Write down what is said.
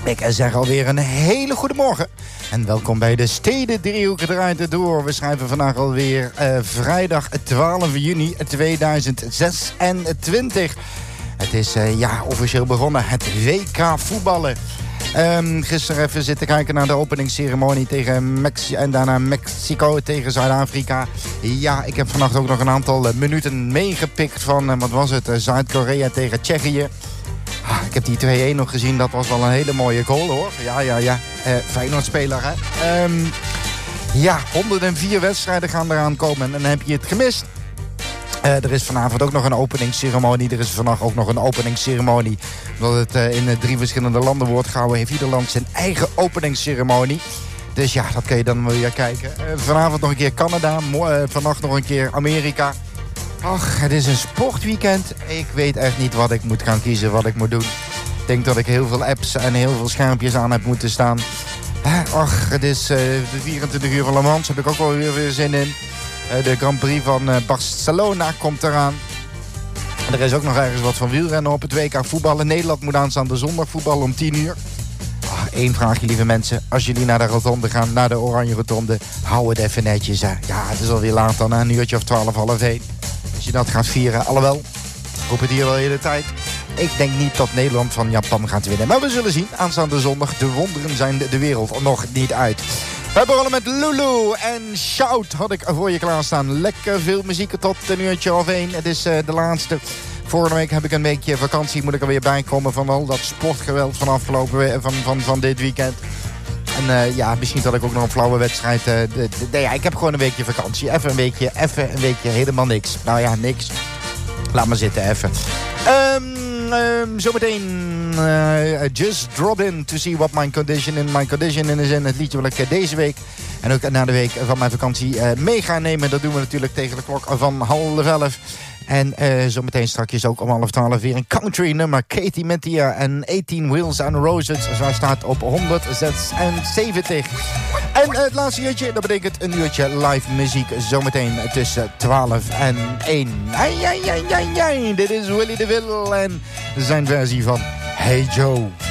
Ik zeg alweer een hele goede morgen. En welkom bij de Stedendriehoek draait het door. We schrijven vandaag alweer vrijdag 12 juni 2026. Het is officieel begonnen, het WK voetballen. Gisteren even zitten kijken naar de openingsceremonie tegen en daarna Mexico tegen Zuid-Afrika. Ja, ik heb vannacht ook nog een aantal minuten meegepikt van, Zuid-Korea tegen Tsjechië. Ik heb die 2-1 nog gezien, dat was wel een hele mooie goal hoor. Ja. Feyenoord-speler hè. 104 wedstrijden gaan eraan komen en dan heb je het gemist. Er is vanavond ook nog een openingsceremonie. Er is vannacht ook nog een openingsceremonie. Omdat het in 3 verschillende landen wordt gehouden, heeft ieder land zijn eigen openingsceremonie. Dus ja, dat kun je dan weer kijken. Vanavond nog een keer Canada. Vannacht nog een keer Amerika. Ach, het is een sportweekend. Ik weet echt niet wat ik moet gaan kiezen, wat ik moet doen. Ik denk dat ik heel veel apps en heel veel schermpjes aan heb moeten staan. Ach, het is de 24 uur van Le Mans. Daar heb ik ook wel weer zin in. De Grand Prix van Barcelona komt eraan. En er is ook nog ergens wat van wielrennen op het WK voetballen. Nederland moet aanstaande zondag voetballen om 10 uur. Eén vraagje, lieve mensen. Als jullie naar de rotonde gaan, naar de Oranje Rotonde, hou het even netjes. Hè. Ja, het is alweer laat dan, een uurtje of 12, half 1. Als je dat gaat vieren, alhoewel, ik roep het hier wel de hele tijd. Ik denk niet dat Nederland van Japan gaat winnen. Maar we zullen zien. Aanstaande zondag, de wonderen zijn de wereld nog niet uit. We begonnen met Lulu en Shout had ik voor je klaarstaan. Lekker veel muziek tot een uurtje of 1. Het is de laatste. Vorige week heb ik een weekje vakantie. Moet ik er weer bij komen van al dat sportgeweld van afgelopen van dit weekend. En misschien dat ik ook nog een flauwe wedstrijd. Ik heb gewoon een weekje vakantie. Even een weekje helemaal niks. Nou ja, niks. Laat maar zitten even. Zometeen Just Drop In to see what my condition is in het liedje wat ik deze week en ook na de week van mijn vakantie mee ga nemen. Dat doen we natuurlijk tegen de klok van 11:30. En zometeen straks ook om 11:12 weer een country nummer. Katie Mattia en 18 Wheels and Roses. Zij staat op 176. En het laatste uurtje, dat betekent een uurtje live muziek. Zometeen tussen 12 en 1. Dit is Willy de Will en zijn versie van Hey Joe.